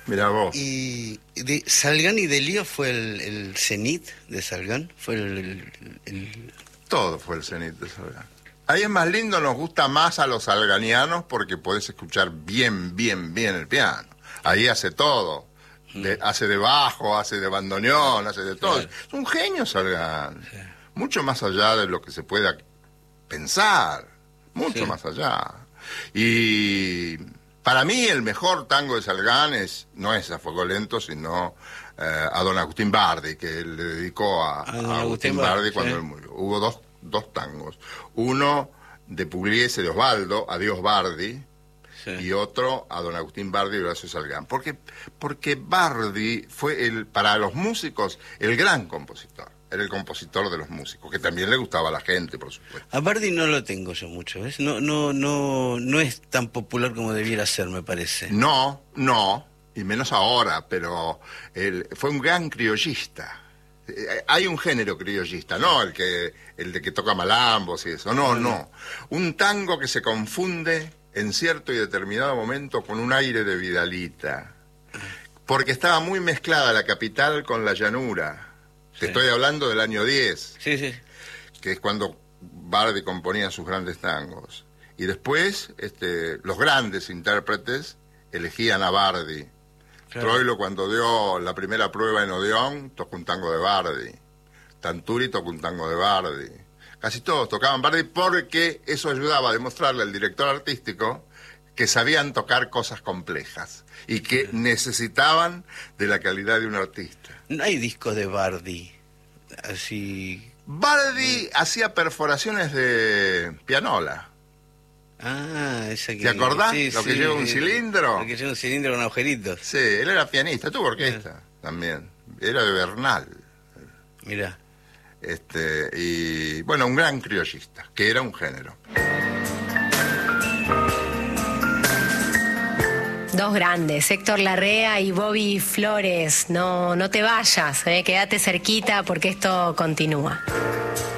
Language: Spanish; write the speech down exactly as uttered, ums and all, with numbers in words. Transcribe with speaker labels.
Speaker 1: Mirá vos.
Speaker 2: Y de Salgán y Delío fue el, el cenit de Salgán, fue el, el, el...
Speaker 1: Todo fue el cenit de Salgán. Ahí es más lindo, nos gusta más a los salganianos porque podés escuchar bien, bien, bien el piano. Ahí hace todo. De, hace de bajo, hace de bandoneón, hace de todo. Claro. Es un genio Salgán. Sí. Mucho más allá de lo que se pueda pensar. Mucho sí. más allá. Y para mí el mejor tango de Salgán es, no es A Fuego Lento, sino eh, a don Agustín Bardi, que él le dedicó a, a, a Agustín, Agustín Bardi sí. cuando él murió. Hubo dos, dos tangos. Uno de Pugliese, de Osvaldo, Adiós Bardi. Sí. Y otro a don Agustín Bardi y Horacio Salgán. Porque, porque Bardi fue, el, para los músicos, el gran compositor. Era el compositor de los músicos, que también le gustaba a la gente, por supuesto.
Speaker 2: A Bardi no lo tengo yo mucho, ¿ves? No, no, no, no es tan popular como debiera ser, me parece.
Speaker 1: No, no, y menos ahora, pero él fue un gran criollista. Hay un género criollista, no el que el de que toca malambos y eso, no, no. Un tango que se confunde en cierto y determinado momento con un aire de Vidalita, porque estaba muy mezclada la capital con la llanura. Te sí. estoy hablando del año diez,
Speaker 2: sí, sí.
Speaker 1: que es cuando Bardi componía sus grandes tangos. Y después este, los grandes intérpretes elegían a Bardi. Claro. Troilo, cuando dio la primera prueba en Odeón, tocó un tango de Bardi. Tanturi tocó un tango de Bardi. Casi todos tocaban Bardi porque eso ayudaba a demostrarle al director artístico que sabían tocar cosas complejas y que necesitaban de la calidad de un artista.
Speaker 2: No hay discos de Bardi, así...
Speaker 1: Bardi mm. hacía perforaciones de pianola.
Speaker 2: Ah, esa que...
Speaker 1: ¿Te acordás?
Speaker 2: Sí,
Speaker 1: lo
Speaker 2: sí,
Speaker 1: que lleva un
Speaker 2: sí,
Speaker 1: cilindro.
Speaker 2: Lo que lleva un cilindro con agujeritos.
Speaker 1: Sí, él era pianista, tuvo orquesta ah. también. Era de Bernal.
Speaker 2: Mirá.
Speaker 1: Este, y bueno, un gran criollista, que era un género.
Speaker 3: Dos grandes, Héctor Larrea y Bobby Flores. No, no te vayas, eh, quédate cerquita porque esto continúa.